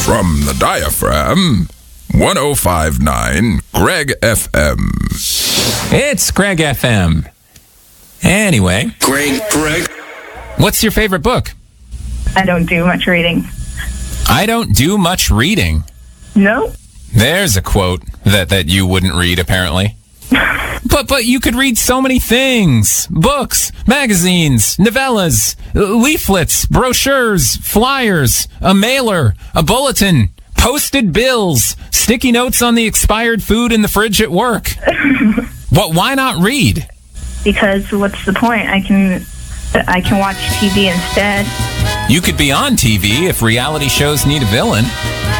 From the diaphragm, 105.9 Greg FM. It's Greg FM. Anyway. Greg. What's your favorite book? I don't do much reading. I don't do much reading. No. There's a quote that you wouldn't read, apparently. But you could read so many things. Books, magazines, novellas, leaflets, brochures, flyers, a mailer, a bulletin, posted bills, sticky notes on the expired food in the fridge at work. Why not read? Because what's the point? I can watch TV instead. You could be on TV if reality shows need a villain.